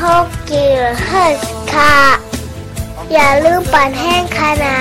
ฮกกิลเฮิร์สค่ะอย่าลืมปั่นแห้งค่ะนะ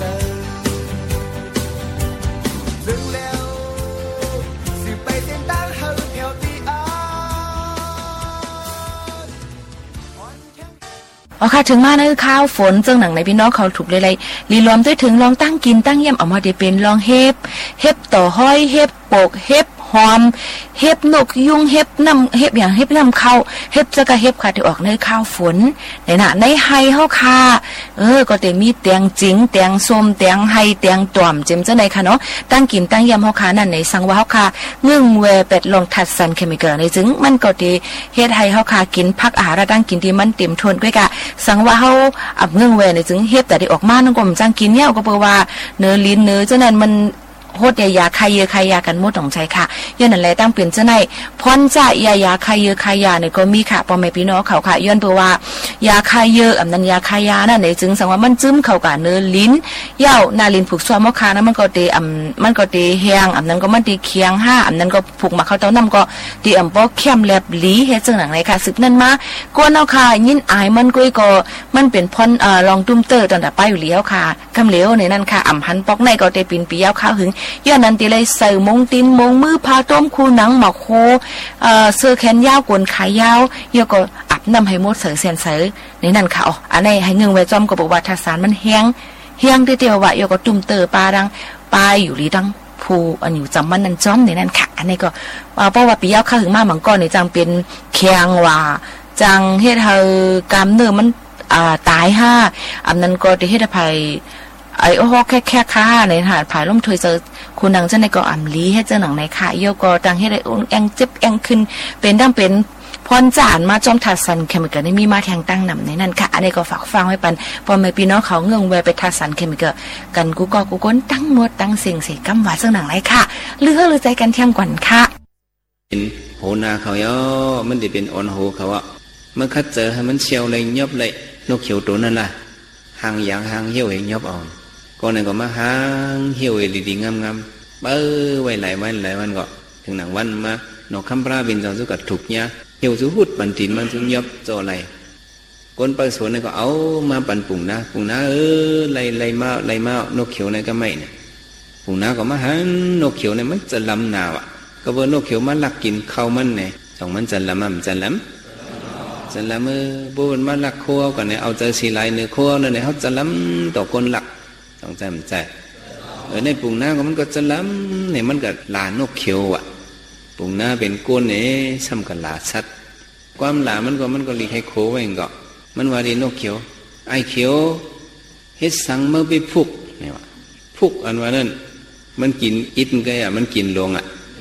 อ๋อค่ะถึงมาในข้าวฝนเจ้าหนังในพี่น้องเขาถูกเลยรีรวมด้วยถึงลองตั้งกินตั้งเยี่ยมออกมาได้เป็นลองเฮ็บต่อห้อยเฮ็บปกเฮ็บหอมเฮ็บนกยุงเฮ็บน้ำเฮ็บอย่างเฮ็บน้ำเข้าเฮ็บจะกะเฮ็บค่ะที่ออกในข้าวฝนในน่ะในไฮเฮาค่ะก็แต่มีแตงจิ๋งแตงส้มแตงไฮแตงต่อมเจมจังได๋ค่ะเนาะตั้งกินตั้งยำเฮาค่ะนั่นในสังว่าเฮาค่ะเงื่องแวเป็ดลองทัดสันเคมีเกอร์ในจึงมันก็ที่เฮ็ดให้เฮาค่ะกินผักอาหารตั้งกินที่มันเต็มทนด้วยกะสังว่าเฮาอับเงื่องแวในจึงเฮ็ดแต่ได้ออกมานั่นก็มันจังกินเนี่ยก็เพราะว่าเนื้อลิ้นเนื้อจังนั้นมันโหดยาใครเยอะใครยากันหมดของใจค่ะย้อนนั่นแหละตั้งเปลี่ยนเจ้าไหนพรจ่ายาใครเยอะใครยาเนี่ยก็มีค่ะพ่อแม่พี่น้องเขาค่ะย้อนเพราะว่ายาใครเยอะอันนั้นยาใครยานั่นเนี่ยจึงสังว่ามันจึ้มเข้ากับเนื้อลิ้นเย่าหน้าลิ้นผูกซ้อมมะขามนั้นมันก็เตมันก็เตแห้งอันนั้นก็มันเตเคียงห้าอันนั้นก็ผูกมาเข้าเต้าน้ำก็เตปอกเข้มแลบหลีเฮ็ดจังหนังไหนค่ะสึกนั่นมาก้นเอาค่ะยินอายมันก็มันเป็นพรลองตุ้มเตอร์ตอนแต่ไปอยู่แล้วค่ะคำเหลวในนั้นค่ะอ่ำพันปอกในก็เตปินปียาวข้าวหึงย้อนนั้นตีเลยใส่มงตีนมงมือพาต้มคูหนังหมอกโคเสื้อแขนยาวกวนขายาวเยอะก็อาบน้ำให้หมดเสือเสียนเสือในนั้นค่ะอ๋ออันนี้ให้เงื่อนไว้จอมก็บอกว่าทสารมันแห้งเตี้ยๆว่าเยอะก็ตุ่มเตอปลาดังปลาอยู่ลีดังผูอันอยู่จำมันนั่นจอมในนั้นค่ะอันนี้ก็เพราะว่าปียาวข้าวถึงมาหมังก้อนในจังเป็นแข็งว่าจังเฮ็ดให้กล้ามเนื้อมันตายห่าอันนั้นก็จะเฮ็ดให้ไอ้โอ้โหแค่ค่าในหาดผายล่มถวยเจอคุณนังเจ้าในก็อ่ำลีให้เจ้าหนังในค่ะโยก็ตังให้ได้แองเจ็บแองขึ้นเป็นดั้งเป็นพรจานมาจอมทัดสันเคมีเกอร์นี่มีมาแทงตั้งนำในนั้นค่ะอันนี้ก็ฝากฟังไว้ปันพอแม่พี่น้องเขาเงืองแวไปทัดสันเคมีเกอร์กันกูก็กูก้นตั้งหมดตั้งเสียงเสียกำหวาเจ้าหนังไรค่ะเลือใจกันเที่ยงก่อนค่ะเป็นโหนาเขาย่อมันจะเป็นอ่อนโหเขาอ่ะเมื่อคัดเจอให้มันเชียวเลยยบเลยนกเขียวตัวนั่นล่ะหางอย่างหางเหี้ยวเองยบอ่อนก่อนนั้นก็มาหางเหี้ยวดีๆงามๆเบ้อไว้หลายวันก็ถึงหนังวันมานกคำปลาบินจองสุกัดถูกเนี่ยเหี่ยวสุหุดปันถินมันสุยบจ่อไหลก้นปลาสวนนี่ก็เอามาปั่นปุ่งนะไล่มานกเขียวนี่ก็ไม่เนี่ยปุ่งนะก็มาหันนกเขียวนี่มันจะลำหนาวอ่ะก็ว่านกเขียวมันลักกินข้าวมันเนี่ยสองมันจะลำมันจะลำบุญมาลักคัวก่อนเนี่ยเอาเจอสีลายเนื้อคัวเนี่ยเขาจะลำต่อคนหลักต้องใจในปุ่งหน้าก็มันก็จะล้ำเนี่ยมันก็ลานกเขียวอ่ะปุ่งหน้าเป็นก้นเนี่ยซ้ำกับลาชัดความลามันก็ลีให้โคไว้ก็มันว่าดีนกเขียวไอเขียวเฮ็ดสังเมื่อไปพุกเนี่ยว่าพุกอันว่านั่นมันกินอิดก็อ่ะมันกินลงอ่ะ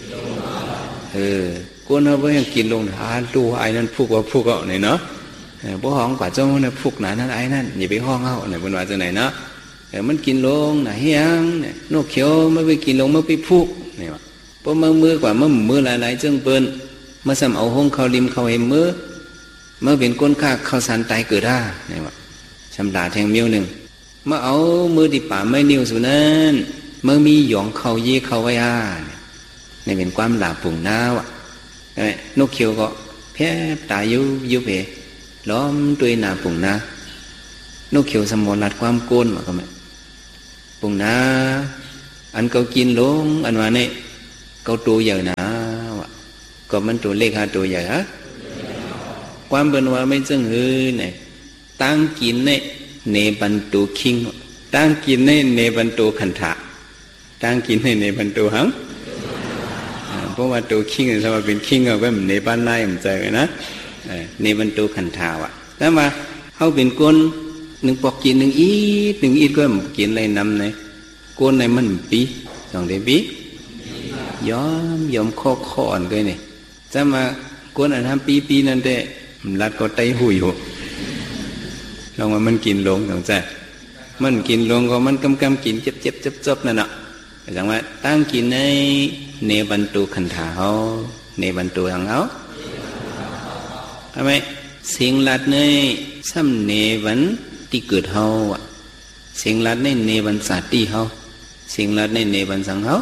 ก้นเอาไว้ยังกินลงหาดูไอ้นั่นพุกว่าพุกเอาเนี่ยเนาะบ่ห้องกว่าเจ้าเนี่ยพุกหนานั่นไอ้นั่นอย่าไปห้องเอาเนี่ยเป็นว่าจะไหนเนาะมันกินลงน่ะเฮียงเนี่ยนกเขียวไม่ไปกินลงไม่ไปพุกเนี่ยว่าเพราะมือกว่ามือหลายๆจึงเปิ้นมาซ้ำเอาห้องเขาริมเขาเห็นมือเมื่อเป็นก้นข้าเขาสันตายเกิดได้เนี่ยว่าชำลาแทงเมียวหนึ่งเมื่อเอามือดิป่าไม่นิ้วสุนันเมื่อมีหยองเขาเย่เขาไว้เนี่ยเป็นความหลาปุ่งหน้าว่ะนกเขียวก็แพ้ตายยุเพล้อมด้วยหน้าปุ่งหน้านกเขียวสมอลัดความโกนว่าก็ไม่ปุ่งหน้าอันเขากินลงอันว่าเนี่ยเขาตัวใหญ่นะว่ะก็มันตัวเล็กหาตัวใหญ่ฮะความเป็นว่าไม่จึงเนี่ยตั้งกินเนี่ยเนบันตูคิงตั้งกินเนี่ยเนบันตูขันธะตั้งกินเนี่ยเนบันตูหังเพราะว่าตัวคิงเนี่ยสมมติเป็นคิงเอาไว้เหมือนเนบันไล่ผมใจไว้นะเนบันตูขันธะว่ะแล้วมาเขาเป็นก้นหนึ่งปอกกินหนึ่งอีดก็มันกินอะไรนำเนี่ยก้นในมันปีสองเดือนปียอมข้ออ่อนเลยเนี่ยจะมาก้นอันทำปีนั่นเด้รัดก็ไตหูอยู่ลองว่ามันกินลงสองใจมันกินลงก็มันกำกินเจ็บนั่นน่ะจังว่าตั้งกินในเนบันตูขันธาเขาเนบันตูทางเขาทำไมสิ่งลัดในซ้ำเนบันที่เกิดเขาอ่ะสิ่งลัดในเนบันสาตีเขาสิ่งลัดในเนบันสังเขา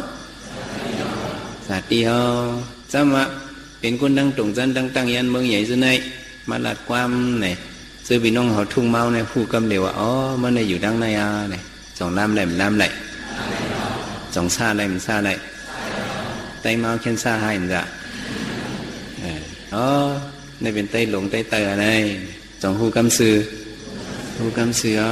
สาตีเขาจำว่าเป็นคนดังตรงจันตั้งยันเมืองใหญ่สุดในมาลัดความเนี่ยซื้อพี่น้องเขาทุ่งเมาเนี่ยผู้กำเดียวว่าอ๋อมันเนี่ยอยู่ดังในเนี่ยจองน้ำไหลมันน้ำไหลจองซาไหลมันซาไหลไตเมาเข็นซาให้มันจะอ๋อในเป็นไตหลงไตเตออะไรจองผู้กำซื้อผู้กำซื้อ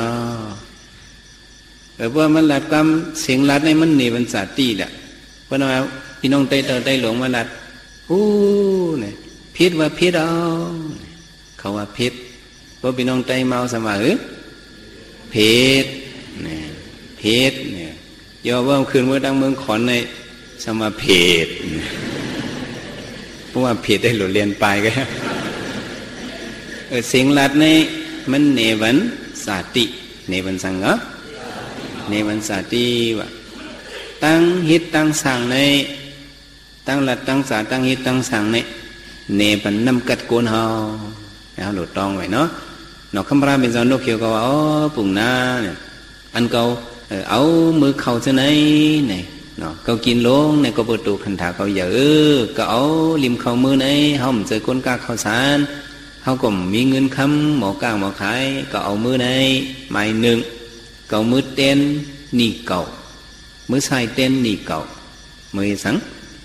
แต่ว่ามันลัดความเสียงลัดในมันหนีมันสาตีแหละเพราะว่าพี่น้องไตเตอไตหลงมาลัดเนี่ยพิษว่าพิษเอาเขาว่าพิษเพราะพี่น้องไตเมาสมาพิษเนี่ยพิษเนี่ยย่อว่าคืนเมื่อดังเมืองขอนในสมาพิษเพราะว่าพิษได้หลุดเรียนไปก็เสียงลัดในมันเนวันสาติเนวันสังก์เนวันสาติว่าตั้งฮิตตั้งสั่งในตั้งหลัดตั้งสาตั้งฮิตตั้งสั่งในเนปันนำกัดโกนเฮาเอาหลุดตองไว้เนาะนอกคำราเป็นจอนนกเขียวก็ว่าอ๋อปุ่งหน้าเนี่ยอันเก่าเอามือเข่าจะไหนเนี่ยเนาะเขากินลงเนี่ยก็เปิดตูขันถาเขาเยอะก็เอาริมเข่ามือไหนเฮาเจอก้นกาข้าวสารเฮาก็มีเงินค้ำหมอกลางหมอขายก็เอามือไหนไม้หนึ่งเก่ามือเต้นนี่เก่ามือใส่เต้นนี่เก่ามือสัง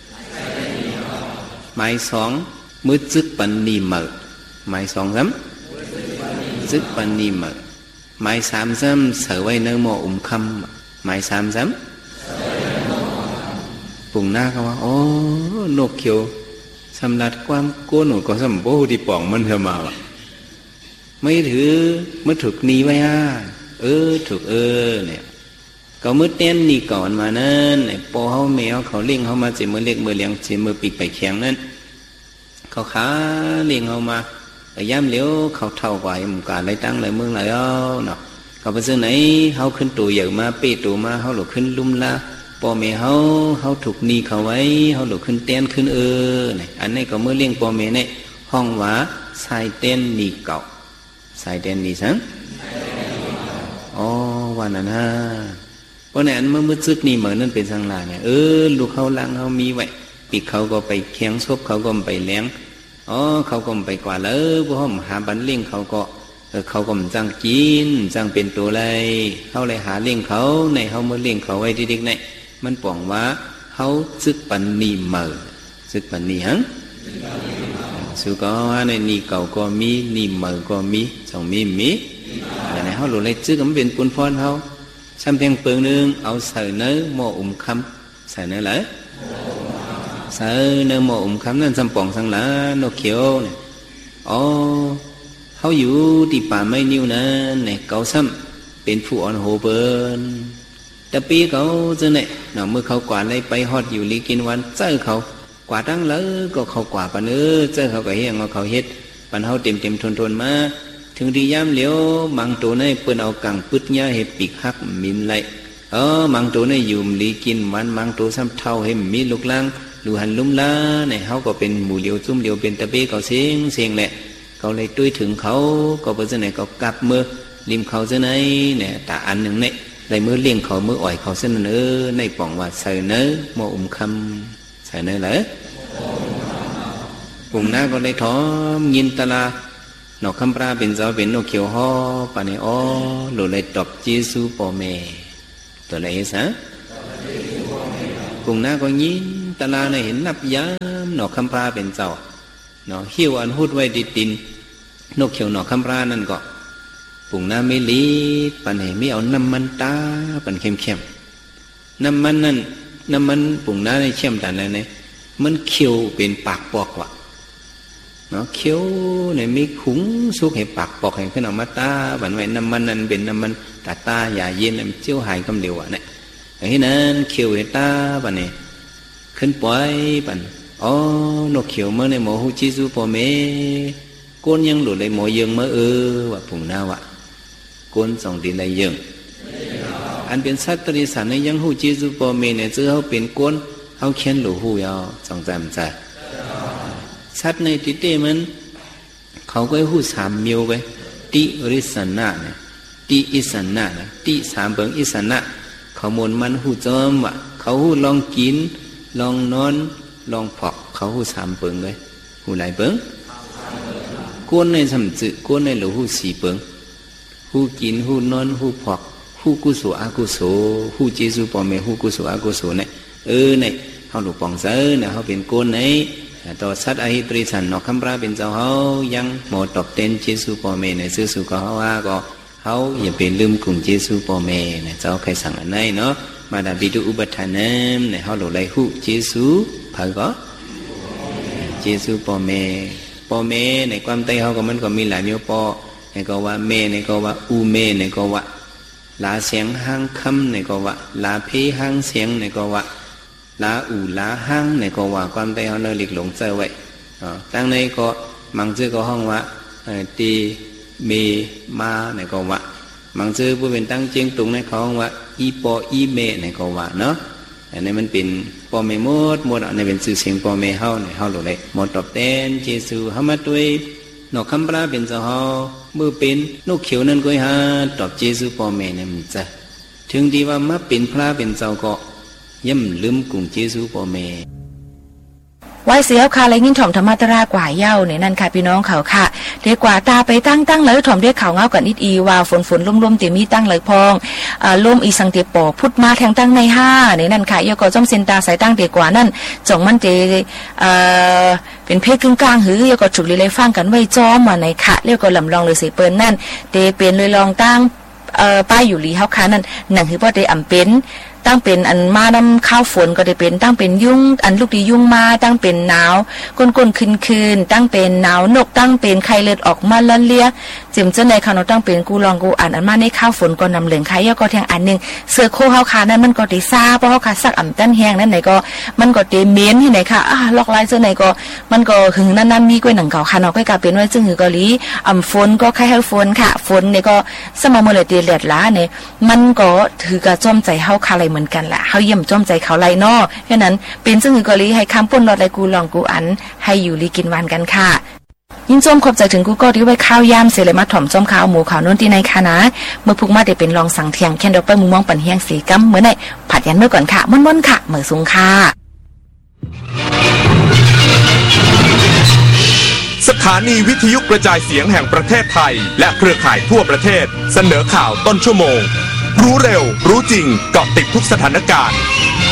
ไม้สองมือจึกปันนี่เหมอไม้สองซ้ำจึกปันนี่เหมอไม้สามซ้ำเสือไว้เนื้อหม้อคำไม้สามซ้ำปุ่งหน้าเขาว่าโอ้นกเขียวสำลัดความโกนหนูก็สมบูรณ์ที่ป่องมันเถอะมาไม่ถือมือถูกนีไว้ถูกเนี่ยเขามือเต้นนี่ก่อนมานั่นไอ้ปอเขาแมวเขาเลี้ยงเขามาเจมือเล็กมือเลี้ยงเจมือปีกไปแข็งนั่นเขาขาเลี้ยงเขามาแต่ย่ำเลี้ยวเขาเท่ากว่าหมู่การไรตั้งไรเมืองไรเนาะเขาไปซื้อไหนเขาขึ้นตัวใหญ่มาปีตัวมาเขาหลุดขึ้นลุ่มละปอแม่เขาถูกนีเขาไว้เขาหลุดขึ้นเต้นขึ้นเนี่ยอันนี้ก็มือเลี้ยงปอแม่เนี่ยห้องว่าใส่เต้นนี่เก่าใส่เต้นนี่สังอ๋อวันนั้นเพราะนั้นเมื่อซึกนี่เหมือนนั่นเป็นสังลาเนี่ยลูกเขาลังเขามีไว้ปีกเขาก็ไปเคียงซบเขาก็ไปเลี้ยงเขาก็ไปกว่าเลยพวกเขาหาบันเลี้ยงเขาก็จังกินจังเป็นตัวอะไรเขาเลยหาเลี้ยงเขาในเขาเมื่อเลี้ยงเขาไว้ดิ๊กๆเนี่ยมันป่องว่าเขาซึกปันนี่เหมือซึกปันนี่ฮังสุก็ว่าในนี่เก่าก็มีนี่เหมือก็มีสองมีแต่ในเขาหลุดเลยซึกมันเป็นปุนพรเขาซ้ำเพียงเปลืองนึงเอาใส่เนื้อหม้อคำใส่เนื้อเลยใส่เนื้อหม้อคำนั่นซ้ำป่องสังหลานกเขียวเนี่ยเขาอยู่ที่ป่าไม้นิ้วนั้นเนี่ยเขาซ้ำเป็นผู้อ่อนโหเบินแต่ปีเขาจะเนี่ยเมื่อเขากวาดเลยไปฮอดอยู่ลีกินวันเจอเขากวาดตั้งเลยก็เขากวาดปะเนื้อเจอเขาก็เฮียงเขาเฮ็ดปันเขาเต็มทนมาถึงที่ย่ำเหลียวบางตัวในเปิ้นเอากังปึดเนี้ยให้ปีกหักมินไหลบางตัวในอยู่ลีกินวันบางตัวซ้ำเท่าให้มีลูกลังลูหันลุ่มล้าเนี่ยเขาก็เป็นหมู่เหลียวจุ่มเหลียวเป็นตะเบ้เขาเสียงแหละเขาเลยตุ้ยถึงเขาก็เป็นเจ้าไหนก็กลับมือริมเขาเจ้าไหนเนี่ยแต่อันหนึ่งเนี่ยในมือเลี้ยงเขามืออ่อยเขาเส้นเนื้อในป่องว่าใส่เนื้อหม้อคำใส่เนื้อเลยปุ่งหน้าก็เลยท้อมยินตลานกคำปราเป็นเจ้าเป็นนกเขียวห่อปานนี้หลุดเลยตบจีซูปอเมตัวไหนซะปุ่งหน้าก็ยินตลาในเห็นนับย้ำนกคำปราเป็นเจ้าเนาะหิ้วอันหุดไว้ดิดินนกเขียวนกคำปรานั่นก็ปุ่งหน้าไม่ลีปันเหไม่เอาน้ำมันตาปันเข้มน้ำมันนั่นน้ำมันปุ่งหน้าในเข้มแต่อะไรเนี่ยมันเขียวเป็นปากปอกว่ะเนาะเขียวเนี่ยมีขุงสุกให้ปากปอกให้ขึ้นออกมาตาบันไว้น้ำมันนั่นเป็นน้ำมันตาอย่าเย็นมันเจียวหายกำเดียวอ่ะเนี่ยอย่างนี้นั้นเขียวให้ตาบันเนี่ยขึ้นปล่อยบันนกเขียวเมื่อในหมอหูจิซูปอเมก้นยังหลุดเลยหมอยังเมื่อว่าปุ่งหน้าว่ะก้นส่องดินเลยยังอันเป็นสัตว์ตริสันในยังหูจิซูปอเมเนี่ยจะเขาเป็นก้นเขาเขียนหลูหูยาวส่องใจมันใจสัตว์ในติเตมันเขาก็หูสามมิวไปติริสันนะเนี่ยติอิสันนะนะติสามเบิงอิสันนะเขามนมันหูจอมว่ะเขาหูลองกินลองนอนลองพอกเขาหูสามเบิงเลยหูหลายเบิงก้นในสำจึกก้นในหรือหูสีเปิงหูกินหูนอนหูพอกหูกุศลอกุศลหูเจซูปอเมหูกุศลอกุศลเนี่ยเนี่ยเขาหลุดปองเสือเนี่ยเขาเป็นก้นในต่อสัตว์อหิตริสันนอกคำราเป็นเจ้าเขายังหมดตอบเต้นเจซูปอเมในซื้อสุก็เขาว่าก็เขาอย่าเป็นลืมกลุ่มเจซูปอเมเนี่ยเจ้าใครสั่งอันไหนเนาะมาดาบิดุอุปทานมเนี่ยเขาหลุดไหลหูเจซูพาก็เจซูปอเมในความใจเขาก็มันก็มีหลายမျိုးปอในก็ว่าเมในก็ว่าอูเมในก็ว่าลาเสียงห้างคำในก็ว่าลาเพห้างเสียงในก็ว่าลาอูลาห้างในก็ว่าความใจเขาเนหลีกหลงเจอไว้ตั้งในก็มังชื่อก็ห้องว่าตีเมมาในก็ว่ามังชื่อผู้เป็นตั้งเจียงตุงในเขาห้องว่าอีปออีเมในก็ว่าเนาะอันนี้มันเป็นปอเมหมดอันนี้เป็นสื่อเสียงปอเมเฮาเนี่ยเฮาหลุดเลยหมดตอบแทนเจซูเฮามาด้วยนกคำปลาเป็นเจ้าเฮาเมื่อเป็นนกเขียวนั่นก็หาตอบเจซูปอเมเนี่ยมันจะถึงที่ว่ามาเป็นพระเป็นเจ้าก็ย่ำลืมกลุ่มเจซูปอเมไว้เสียวค่ะอะไรยิ่งถ่อมธรรมะตรากว่าเย้าเนี่ยนั่นค่ะพี่น้องเขาค่ะเด็กกว่าตาไปตั้งเลยถ่อมเด็กเขาเงากันนิดอีว่าฝนลมเตมีตั้งเลยพองลมอีสังเตปอพุดมาแทงตั้งในห้าเนี่ยนั่นค่ะเยาก็จ้อมเซนตาสายตั้งเด็กกว่านั่นจ่องมันเตเป็นเพศกึ่งกลางหือเยาก็ฉุกเลยฟังกันไว้จ้อมมาในค่ะเรียกก็ลำลองเลยสิเปิ้นนั่นเตเป็นเลยลองตั้งป้ายอยู่ลีเฮาค่ะนั่นหนังคือบ่ได้อำเป็นตั้งเป็นอันมาน้ำข้าวฝนก็ได้เป็นตั้งเป็นยุ่งอันลูกดียุ่งมาตั้งเป็นหนาวก้นคืนตั้งเป็นหนาวนกตั้งเป็นไข้เลือดออกมาละเลียจิมเจ้าในเขาตั้งเป็นกูลองกูอ่านอันมาในข้าวฝนก็นำเหลืองไข่ย่อก็แทงอันนึงเสือโคเฮาคานั่นมันก็ได้ซาเพราะเฮาคาสักอ่ำตั้นแห้งนั่นไหนก็มันก็ได้เม้นที่ไหนค่ะลอกลายเจ้าไหนก็มันก็หึงนั่นมีก้อยหนังเก่าค่ะเนาะก็กลายเป็นว่าจึงหือกะลีฝนก็ไข่ให้ฝนค่ะฝนเนี่ยก็สมมติเตียแหลดล้าเนี่ยมันก็ถือกระจ้อมใจเฮาคาอะไรเหมือนกันแหละเฮาเยี่ยมจ้อมใจเขาไรนอเพราะนั้นเป็นซึ่งหือกะลีให้คำป่นรอดไรกูลองกูอันให้อยู่ลีกินวันกันค่ะยิ่งจมขอบใจถึงกูก็ที่ไว้ข้าวยามเสเลยมาถ่อมจมข้าวหมูขาวนุ่นที่ในค่ะนะเมื่อพุกมาได้เป็นรองสังเทียงแค่ดอกไปมุมมองปั่นเฮียงสีกัมเมื่อไหร่ผัดยันเมื่อก่อนค่ะม่อนๆค่ะเหมือสูงค่ะสถานีวิทยุกระจายเสียงแห่งประเทศไทยและเครือข่ายทั่วประเทศเสนอข่าวต้นชั่วโมงรู้เร็วรู้จริงเกาะติดทุกสถานการณ์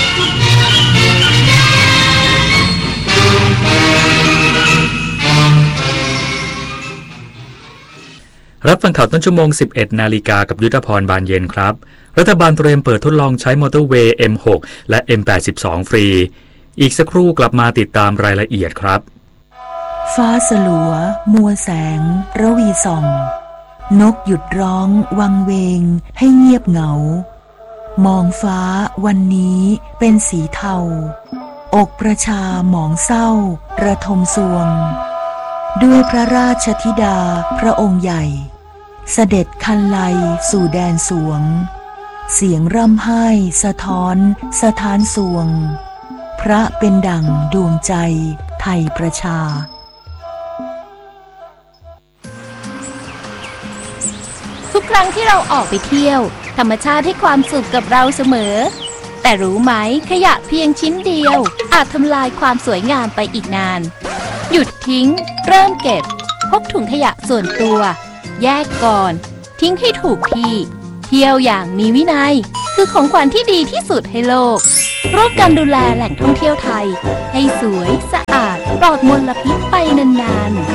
รับฟังข่าวต้นชั่วโมง 11 นาฬิกากับยุทธพรบานเย็นครับรัฐบาลเตรียมเปิดทดลองใช้มอเตอร์เวย์ M6 และ M82 ฟรีอีกสักครู่กลับมาติดตามรายละเอียดครับฟ้าสลัวมัวแสงระวีส่องนกหยุดร้องวังเวงให้เงียบเหงามองฟ้าวันนี้เป็นสีเทาอกประชาหมองเศร้าระทมสวงด้วยพระราชธิดาพระองค์ใหญ่เสด็จคันไลสู่แดนสวงเสียงร่ำไห้สะท้อนสถานสวงพระเป็นดั่งดวงใจไทยประชาทุกครั้งที่เราออกไปเที่ยวธรรมชาติให้ความสุขกับเราเสมอแต่รู้ไหมขยะเพียงชิ้นเดียวอาจทำลายความสวยงามไปอีกนานหยุดทิ้งเริ่มเก็บพกถุงขยะส่วนตัวแยกก่อนทิ้งให้ถูกที่เที่ยวอย่างมีวินัยคือของขวัญที่ดีที่สุดให้โลกร่วมกันดูแลแหล่งท่องเที่ยวไทยให้สวยสะอาดปลอดมลพิษไปนานๆ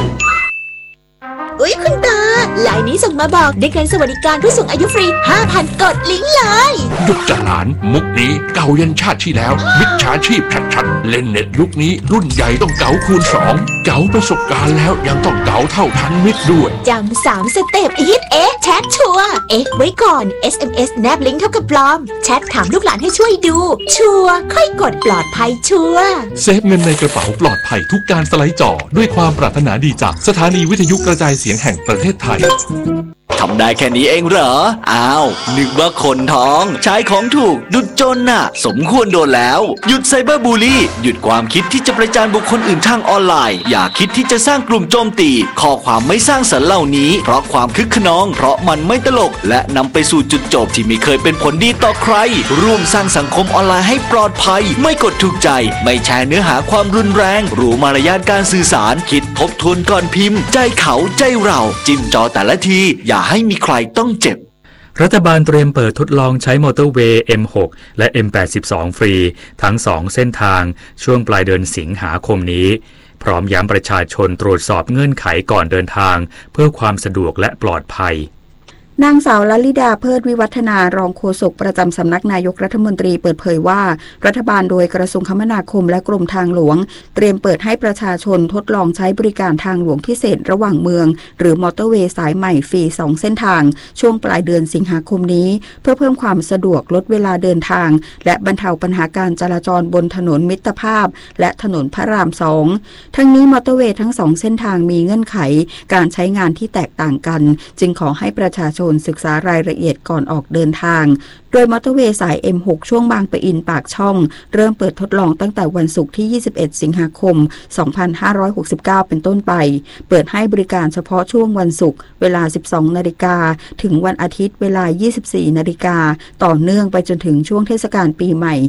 อุ๊ยคุณตาไลน์นี้ส่งมาบอกได้เงินสวัสดิการผู้สูงอายุฟรี 5,000 กดลิงก์เลยยุคจหลานมุกนี้เก่ายันชาติที่แล้วมิจฉาชีพชัดๆเล่นเน็ตยุคนี้รุ่นใหญ่ต้องเก๋าคูณ2เก๋าประสบการณ์แล้วยังต้องเก๋าเท่าทันมิตรด้วยจำ3 สเต็ปฮิตแชทชัวร์ไว้ก่อน SMS แนบลิงก์เท่ากับปลอมแชทถามลูกหลานให้ช่วยดูชัวร์ค่อยกดปลอดภัยชัวร์เซฟเงินในกระเป๋าปลอดภัยทุกการสไลด์จอด้วยความปรารถนาดีจากสถานีวิทยุกระจายเสียงแห่งประเทศไทยำได้แค่นี้เองเหรออ้าวนึกว่าคนท้องใช้ของถูกดุจจนน่ะสมควรโดนแล้วหยุดไซเบอร์บูลลี่หยุดความคิดที่จะประจานบุคคลอื่นทางออนไลน์อย่าคิดที่จะสร้างกลุ่มโจมตีข้อความไม่สร้างสรรค์เหล่านี้เพราะความคึกขนองเพราะมันไม่ตลกและนำไปสู่จุดจบที่ไม่เคยเป็นผลดีต่อใครร่วมสร้างสังคมออนไลน์ให้ปลอดภัยไม่กดถูกใจไม่แชร์เนื้อหาความรุนแรงรู้มารยาทการสื่อสารคิดทบทวนก่อนพิมพ์ใจเขาใจเราจิ้มจอแต่ละทีอย่าให้มีใครต้องเจ็บรัฐบาลเตรียมเปิดทดลองใช้มอเตอร์เวย์ M6 และ M82 ฟรีทั้ง2เส้นทางช่วงปลายเดือนสิงหาคมนี้พร้อมย้ำประชาชนตรวจสอบเงื่อนไขก่อนเดินทางเพื่อความสะดวกและปลอดภัยนางสาวลลิดาเพิดวิวัฒนารองโฆษกประจำสำนักนายกรัฐมนตรีเปิดเผยว่ารัฐบาลโดยกระทรวงคมนาคมและกรมทางหลวงเตรียมเปิดให้ประชาชนทดลองใช้บริการทางหลวงพิเศษระหว่างเมืองหรือมอเตอร์เวย์สายใหม่ฟรี2เส้นทางช่วงปลายเดือนสิงหาคมนี้เพื่อเพิ่มความสะดวกลดเวลาเดินทางและบรรเทาปัญหาการจราจรบนถนนมิตรภาพและถนนพระราม2ทั้งนี้มอเตอร์เวย์ทั้ง2เส้นทางมีเงื่อนไขการใช้งานที่แตกต่างกันจึงขอให้ประชาชนศึกษารายละเอียดก่อนออกเดินทางโดยมอเตอร์เวย์สาย M6 ช่วงบางปะอินปากช่องเริ่มเปิดทดลองตั้งแต่วันศุกร์ที่21สิงหาคม2569เป็นต้นไปเปิดให้บริการเฉพาะช่วงวันศุกร์เวลา 12 นาฬิกาถึงวันอาทิตย์เวลา 24 นาฬิกาต่อเนื่องไปจนถึงช่วงเทศกาลปีใหม่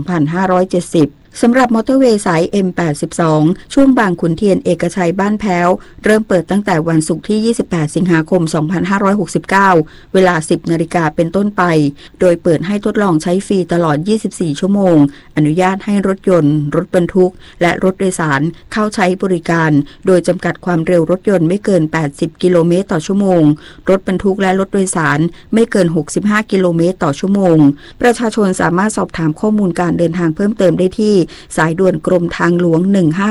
2570สำหรับมอเตอร์เวย์สาย M82 ช่วงบางขุนเทียนเอกชัยบ้านแพ้วเริ่มเปิดตั้งแต่วันศุกร์ที่28สิงหาคม2569เวลา 10 นาฬิกาเป็นต้นไปโดยเปิดให้ทดลองใช้ฟรีตลอด24ชั่วโมงอนุญาตให้รถยนต์รถบรรทุกและรถโดยสารเข้าใช้บริการโดยจำกัดความเร็วรถยนต์ไม่เกิน80กิโลเมตรต่อชั่วโมงรถบรรทุกและรถโดยสารไม่เกิน65กิโลเมตรต่อชั่วโมงประชาชนสามารถสอบถามข้อมูลการเดินทางเพิ่มเติมได้ที่สายด่วนกรมทางหลวง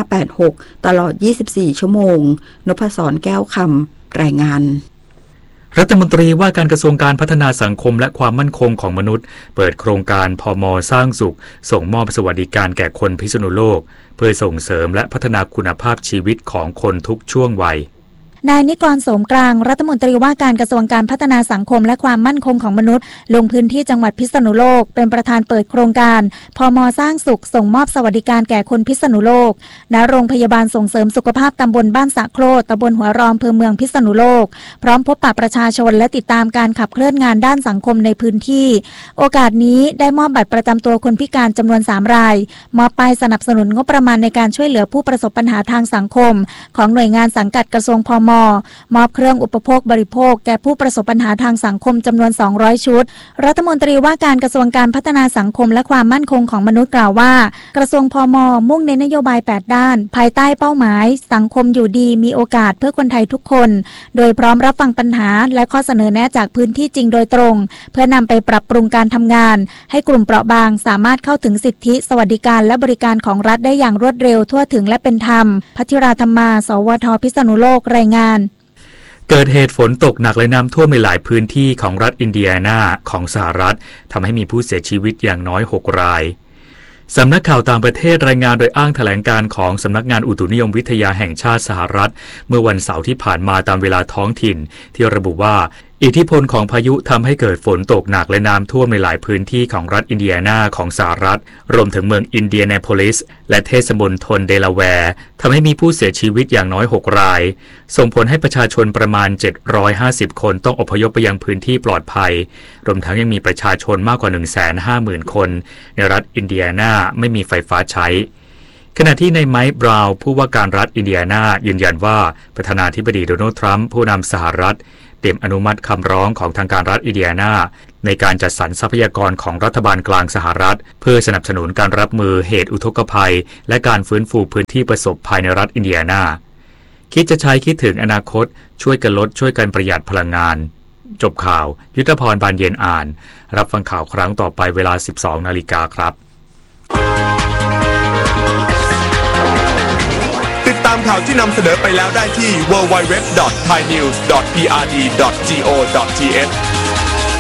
1586ตลอด24ชั่วโมงนพศรแก้วคำรายงานรัฐมนตรีว่าการกระทรวงการพัฒนาสังคมและความมั่นคงของมนุษย์เปิดโครงการพม.สร้างสุขส่งมอบสวัสดิการแก่คนพิษณุโลกเพื่อส่งเสริมและพัฒนาคุณภาพชีวิตของคนทุกช่วงวัยนายนิกร โสมกลางรัฐมนตรีว่าการกระทรวงการพัฒนาสังคมและความมั่นคงของมนุษย์ลงพื้นที่จังหวัดพิษณุโลกเป็นประธานเปิดโครงการพม.สร้างสุขส่งมอบสวัสดิการแก่คนพิษณุโลกณโรงพยาบาลส่งเสริมสุขภาพตำบลบ้านสะโครตำบลหัวรอมอำเภอเมืองพิษณุโลกพร้อมพบปะประชาชนและติดตามการขับเคลื่อนงานด้านสังคมในพื้นที่โอกาสนี้ได้มอบบัตรประจำตัวคนพิการจำนวน3รายมอบไปสนับสนุนงบประมาณในการช่วยเหลือผู้ประสบปัญหาทางสังคมของหน่วยงานสังกัดกระทรวงพม.มอบเครื่องอุปโภคบริโภคแก่ผู้ประสบปัญหาทางสังคมจำนวน200ชุดรัฐมนตรีว่าการกระทรวงการพัฒนาสังคมและความมั่นคงของมนุษย์กล่าวว่ากระทรวงพม.มุ่งเน้นนโยบาย8ด้านภายใต้เป้าหมายสังคมอยู่ดีมีโอกาสเพื่อคนไทยทุกคนโดยพร้อมรับฟังปัญหาและข้อเสนอแนะจากพื้นที่จริงโดยตรงเพื่อนำไปปรับปรุงการทำงานให้กลุ่มเปราะบางสามารถเข้าถึงสิทธิสวัสดิการและบริการของรัฐได้อย่างรวดเร็วทั่วถึงและเป็นธรรมภัทราธรรมา สวท.พิษณุโลกรายงานเกิดเหตุฝนตกหนักและน้ำท่วมในหลายพื้นที่ของรัฐอินเดียนาของสหรัฐทำให้มีผู้เสียชีวิตอย่างน้อย6รายสำนักข่าวต่างประเทศรายงานโดยอ้างแถลงการของสำนักงานอุตุนิยมวิทยาแห่งชาติสหรัฐเมื่อวันเสาร์ที่ผ่านมาตามเวลาท้องถิ่นที่ระบุว่าอิทธิพลของพายุทำให้เกิดฝนตกหนักและน้ำท่วมในหลายพื้นที่ของรัฐอินเดียนาของสหรัฐรวมถึงเมืองอินเดียนาโพลิสและเทศมณฑลเดลาแวร์ทำให้มีผู้เสียชีวิตอย่างน้อย6รายส่งผลให้ประชาชนประมาณ750คนต้องอพยพไปยังพื้นที่ปลอดภัยรวมทั้งยังมีประชาชนมากกว่า 150,000 คนในรัฐอินเดียนาไม่มีไฟฟ้าใช้ขณะที่ในไมค์บราวน์ผู้ว่าการรัฐอินเดียนายืนยันว่าประธานาธิบดีโดนัลด์ทรัมป์ผู้นำสหรัฐเตรียมอนุมัติคำร้องของทางการรัฐอินเดียนาในการจัดสรรทรัพยากรของรัฐบาลกลางสหรัฐเพื่อสนับสนุนการรับมือเหตุอุทกภัยและการฟื้นฟูพื้นที่ประสบภัยในรัฐอินเดียนาคิดถึงอนาคตช่วยกันลดช่วยกันประหยัดพลังงานจบข่าวยุทธพรบานเย็นอ่านรับฟังข่าวครั้งต่อไปเวลา 12 นาฬิกาครับติดตามข่าวที่นำเสนอไปแล้วได้ที่ www.thainews.prd.go.th